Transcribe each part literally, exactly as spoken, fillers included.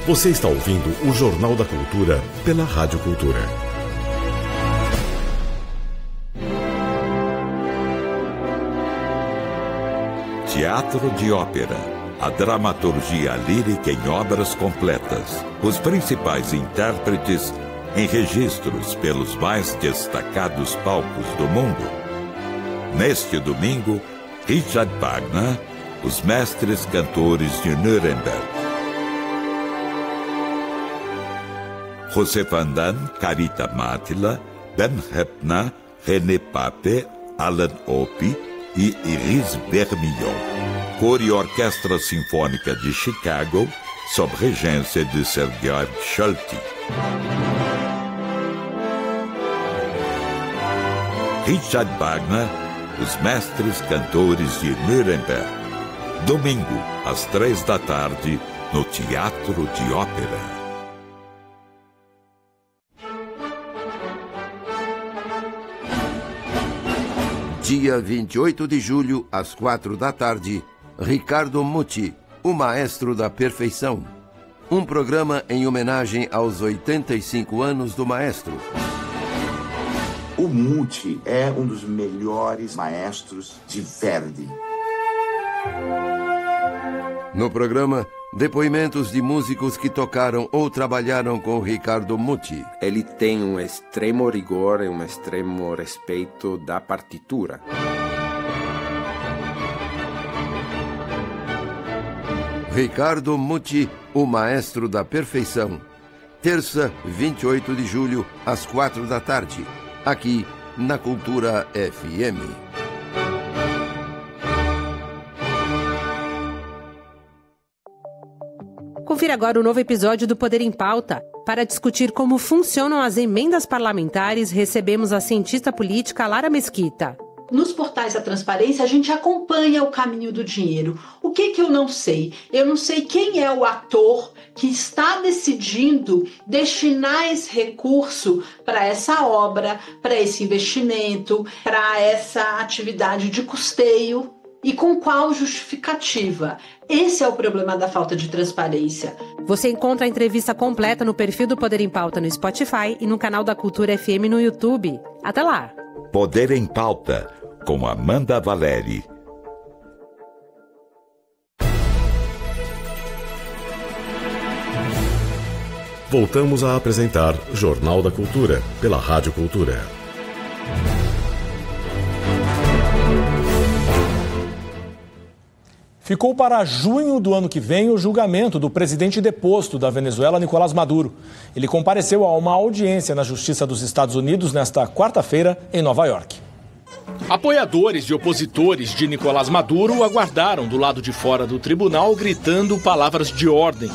Você está ouvindo o Jornal da Cultura pela Rádio Cultura. Teatro de ópera. A dramaturgia lírica em obras completas. Os principais intérpretes em registros pelos mais destacados palcos do mundo. Neste domingo, Richard Wagner, Os Mestres Cantores de Nuremberg. José Van Damme, Carita Mattila, Ben Heppner, René Pape, Alan Opie e Iris Vermillon. Cor e Orquestra Sinfônica de Chicago, sob regência de Sergei Scholti. Richard Wagner, Os Mestres Cantores de Nuremberg. Domingo, às três da tarde, no Teatro de Ópera. Dia vinte e oito de julho, às quatro da tarde, Riccardo Muti, o Maestro da Perfeição. Um programa em homenagem aos oitenta e cinco anos do maestro. O Muti é um dos melhores maestros de Verdi. No programa, depoimentos de músicos que tocaram ou trabalharam com Riccardo Muti. Ele tem um extremo rigor e um extremo respeito da partitura. Riccardo Muti, o Maestro da Perfeição. Terça, vinte e oito de julho, às quatro da tarde. Aqui, na Cultura F M. Confira agora o novo episódio do Poder em Pauta. Para discutir como funcionam as emendas parlamentares, recebemos a cientista política Lara Mesquita. Nos portais da transparência, a gente acompanha o caminho do dinheiro. O que que eu não sei? Eu não sei quem é o ator que está decidindo destinar esse recurso para essa obra, para esse investimento, para essa atividade de custeio. E com qual justificativa? Esse é o problema da falta de transparência. Você encontra a entrevista completa no perfil do Poder em Pauta no Spotify e no canal da Cultura F M no YouTube. Até lá! Poder em Pauta, com Amanda Valeri. Voltamos a apresentar Jornal da Cultura pela Rádio Cultura. Ficou para junho do ano que vem o julgamento do presidente deposto da Venezuela, Nicolás Maduro. Ele compareceu a uma audiência na Justiça dos Estados Unidos nesta quarta-feira, em Nova York. Apoiadores e opositores de Nicolás Maduro aguardaram do lado de fora do tribunal, gritando palavras de ordem.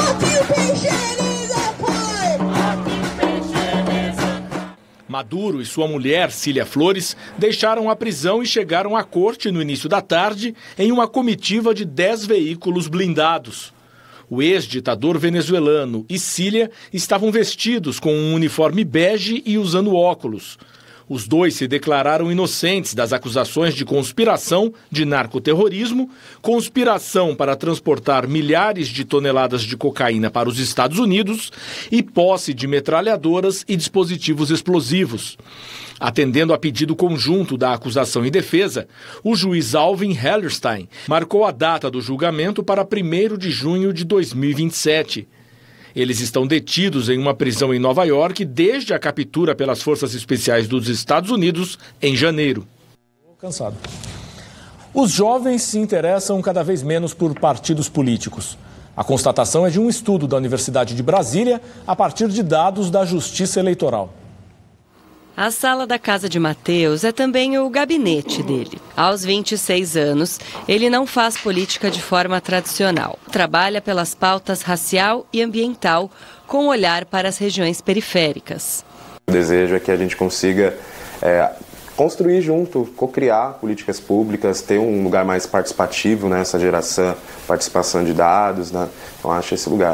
Maduro e sua mulher, Cília Flores, deixaram a prisão e chegaram à corte no início da tarde em uma comitiva de dez veículos blindados. O ex-ditador venezuelano e Cília estavam vestidos com um uniforme bege e usando óculos. Os dois se declararam inocentes das acusações de conspiração de narcoterrorismo, conspiração para transportar milhares de toneladas de cocaína para os Estados Unidos e posse de metralhadoras e dispositivos explosivos. Atendendo a pedido conjunto da acusação e defesa, o juiz Alvin Hellerstein marcou a data do julgamento para primeiro de junho de dois mil e vinte e sete. Eles estão detidos em uma prisão em Nova York desde a captura pelas Forças Especiais dos Estados Unidos em janeiro. Cansado. Os jovens se interessam cada vez menos por partidos políticos. A constatação é de um estudo da Universidade de Brasília a partir de dados da Justiça Eleitoral. A sala da casa de Mateus é também o gabinete dele. Aos vinte e seis anos, ele não faz política de forma tradicional. Trabalha pelas pautas racial e ambiental, com olhar para as regiões periféricas. O desejo é que a gente consiga é, construir junto, co-criar políticas públicas, ter um lugar mais participativo nessa geração, participação de dados, né? Então acho esse lugar.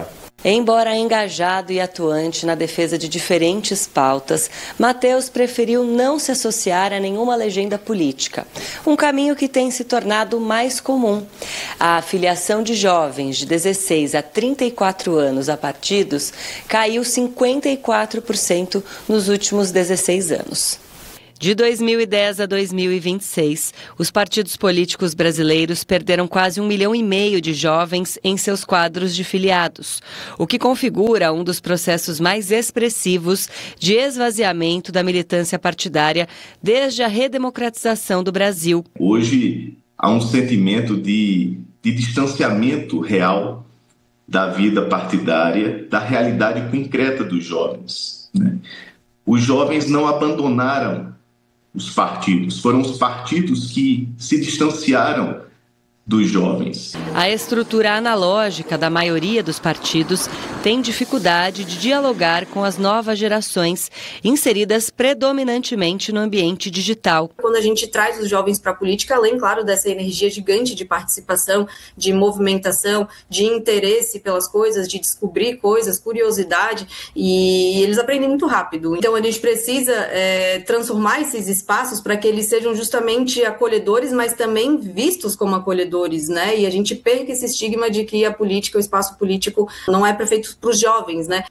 Embora engajado e atuante na defesa de diferentes pautas, Matheus preferiu não se associar a nenhuma legenda política, um caminho que tem se tornado mais comum. A afiliação de jovens de dezesseis a trinta e quatro anos a partidos caiu cinquenta e quatro por cento nos últimos dezesseis anos. De dois mil e dez a dois mil e vinte e seis, os partidos políticos brasileiros perderam quase um milhão e meio de jovens em seus quadros de filiados, o que configura um dos processos mais expressivos de esvaziamento da militância partidária desde a redemocratização do Brasil. Hoje há um sentimento de, de distanciamento real da vida partidária, da realidade concreta dos jovens, né? Os jovens não abandonaram os partidos, foram os partidos que se distanciaram dos jovens. A estrutura analógica da maioria dos partidos tem dificuldade de dialogar com as novas gerações, inseridas predominantemente no ambiente digital. Quando a gente traz os jovens para a política, além, claro, dessa energia gigante de participação, de movimentação, de interesse pelas coisas, de descobrir coisas, curiosidade, e eles aprendem muito rápido. Então a gente precisa é, transformar esses espaços para que eles sejam justamente acolhedores, mas também vistos como acolhedores. Né? E a gente perca esse estigma de que a política, o espaço político não é para feito para os jovens, né?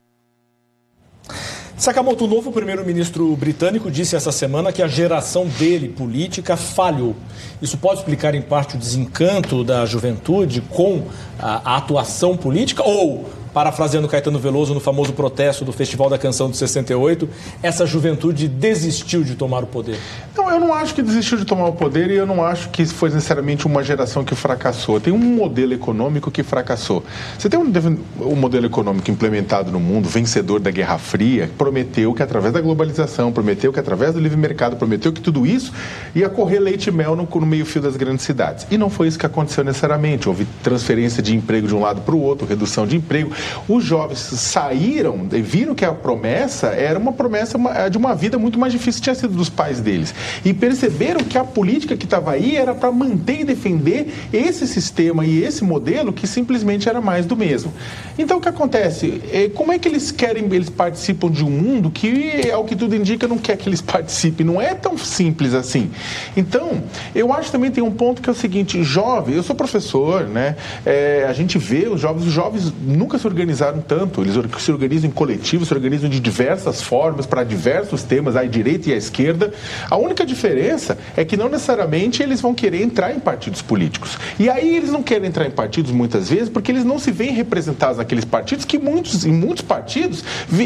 Sakamoto, o novo primeiro-ministro britânico, disse essa semana que a geração dele, política, falhou. Isso pode explicar, em parte, o desencanto da juventude com a, a atuação política? Ou, parafraseando Caetano Veloso no famoso protesto do Festival da Canção de sessenta e oito, essa juventude desistiu de tomar o poder? Não, eu não acho que desistiu de tomar o poder e eu não acho que foi necessariamente uma geração que fracassou. Tem um modelo econômico que fracassou. Você tem um, um modelo econômico implementado no mundo, vencedor da Guerra Fria, que prometeu que através da globalização, prometeu que através do livre mercado, prometeu que tudo isso ia correr leite e mel no, no meio-fio das grandes cidades. E não foi isso que aconteceu necessariamente. Houve transferência de emprego de um lado para o outro, redução de emprego. Os jovens saíram e viram que a promessa era uma promessa de uma vida muito mais difícil que tinha sido dos pais deles. E perceberam que a política que estava aí era para manter e defender esse sistema e esse modelo que simplesmente era mais do mesmo. Então o que acontece? Como é que eles querem, eles participam de um mundo que, ao que tudo indica, não quer que eles participem? Não é tão simples assim. Então, eu acho que também tem um ponto que é o seguinte, jovem, eu sou professor, né? É, a gente vê os jovens, os jovens nunca se organizaram tanto, eles se organizam em coletivos, se organizam de diversas formas, para diversos temas, à direita e à esquerda. A única diferença é que não necessariamente eles vão querer entrar em partidos políticos. E aí eles não querem entrar em partidos muitas vezes porque eles não se veem representados naqueles partidos que muitos, em muitos partidos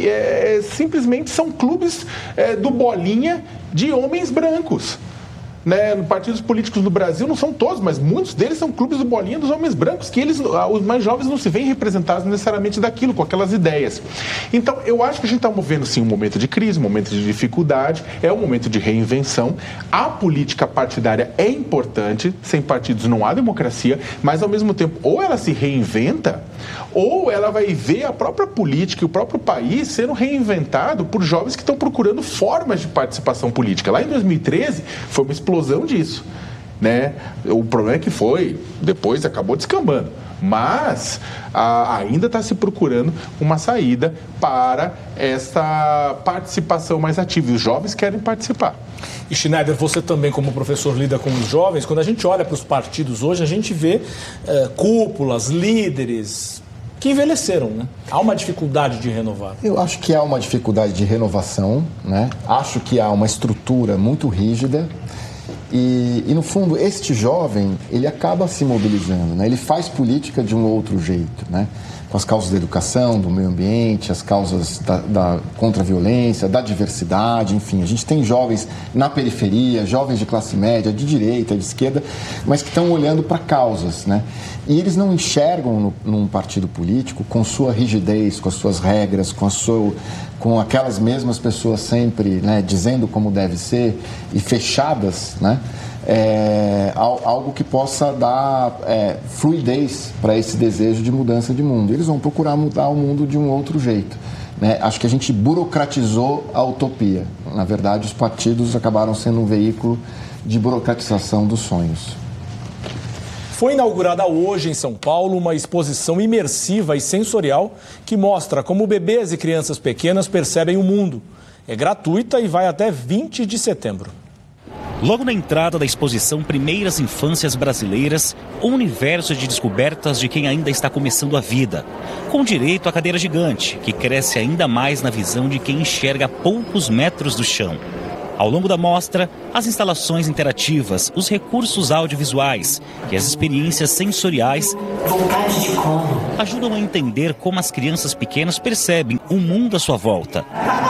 é, simplesmente são clubes é, do bolinha de homens brancos. Né, partidos políticos no Brasil não são todos, mas muitos deles são clubes do bolinha dos homens brancos, que eles, os mais jovens não se veem representados necessariamente daquilo, com aquelas ideias. Então, eu acho que a gente está movendo sim um momento de crise, um momento de dificuldade, é um momento de reinvenção. A política partidária é importante, sem partidos não há democracia, mas ao mesmo tempo, ou ela se reinventa, ou ela vai ver a própria política e o próprio país sendo reinventado por jovens que estão procurando formas de participação política. Lá em dois mil e treze, foi uma explosão disso, né? O problema é que foi, depois acabou descambando, mas a, ainda está se procurando uma saída para essa participação mais ativa. Os jovens querem participar. E Schneider, você também como professor lida com os jovens, quando a gente olha para os partidos hoje, a gente vê é, cúpulas, líderes que envelheceram, né? Há uma dificuldade de renovar. Eu acho que há uma dificuldade de renovação, né? Acho que há uma estrutura muito rígida e, e no fundo, este jovem, ele acaba se mobilizando, né? Ele faz política de um outro jeito, né? Com as causas da educação, do meio ambiente, as causas da, da contra a violência, da diversidade, enfim. A gente tem jovens na periferia, jovens de classe média, de direita, de esquerda, mas que estão olhando para causas, né? E eles não enxergam no, num partido político com sua rigidez, com as suas regras, com, a sua, com aquelas mesmas pessoas sempre, né, dizendo como deve ser e fechadas, né? É, algo que possa dar é, fluidez para esse desejo de mudança de mundo. Eles vão procurar mudar o mundo de um outro jeito, né? Acho que a gente burocratizou a utopia. Na verdade, os partidos acabaram sendo um veículo de burocratização dos sonhos. Foi inaugurada hoje em São Paulo uma exposição imersiva e sensorial que mostra como bebês e crianças pequenas percebem o mundo. É gratuita e vai até vinte de setembro. Logo na entrada da exposição Primeiras Infâncias Brasileiras, um universo de descobertas de quem ainda está começando a vida, com direito à cadeira gigante, que cresce ainda mais na visão de quem enxerga a poucos metros do chão. Ao longo da mostra, as instalações interativas, os recursos audiovisuais e as experiências sensoriais vontade de colo ajudam a entender como as crianças pequenas percebem o mundo à sua volta.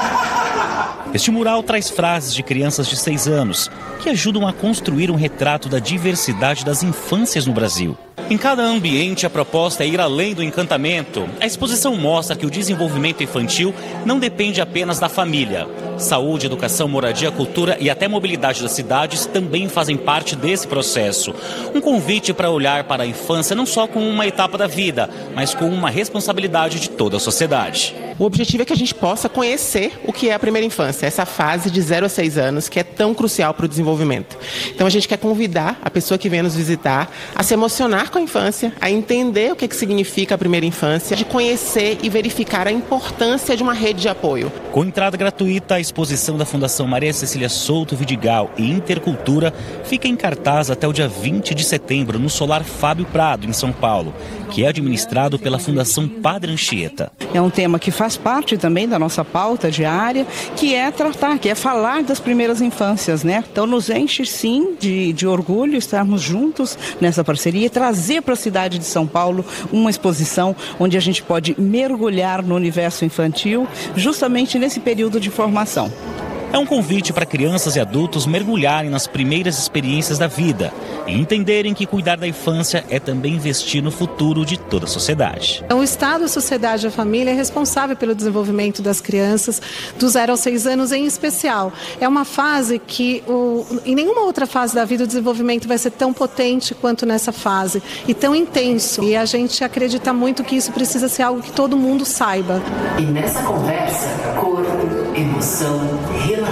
Este mural traz frases de crianças de seis anos que ajudam a construir um retrato da diversidade das infâncias no Brasil. Em cada ambiente, a proposta é ir além do encantamento. A exposição mostra que o desenvolvimento infantil não depende apenas da família. Saúde, educação, moradia, cultura e até mobilidade das cidades também fazem parte desse processo. Um convite para olhar para a infância não só como uma etapa da vida, mas como uma responsabilidade de toda a sociedade. O objetivo é que a gente possa conhecer o que é a primeira infância, essa fase de zero a seis anos que é tão crucial para o desenvolvimento. Então a gente quer convidar a pessoa que vem nos visitar a se emocionar com a infância, a entender o que, que significa a primeira infância, de conhecer e verificar a importância de uma rede de apoio. Com entrada gratuita, a exposição da Fundação Maria Cecília Souto Vidigal e Intercultura fica em cartaz até o dia vinte de setembro no Solar Fábio Prado, em São Paulo, que é administrado pela Fundação Padre Anchieta. É um tema que faz parte também da nossa pauta diária, que é tratar, que é falar das primeiras infâncias, né? Então nos enche sim de, de orgulho estarmos juntos nessa parceria e trazer para a cidade de São Paulo uma exposição onde a gente pode mergulhar no universo infantil justamente nesse período de formação. É um convite para crianças e adultos mergulharem nas primeiras experiências da vida e entenderem que cuidar da infância é também investir no futuro de toda a sociedade. O Estado, a sociedade e a família é responsável pelo desenvolvimento das crianças do zero aos seis anos em especial. É uma fase que o, em nenhuma outra fase da vida o desenvolvimento vai ser tão potente quanto nessa fase e tão intenso. E a gente acredita muito que isso precisa ser algo que todo mundo saiba. E nessa conversa, corpo, emoção, relação.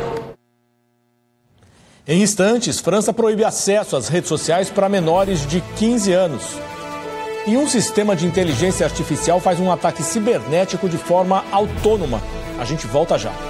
Em instantes, França proíbe acesso às redes sociais para menores de quinze anos. E um sistema de inteligência artificial faz um ataque cibernético de forma autônoma. A gente volta já.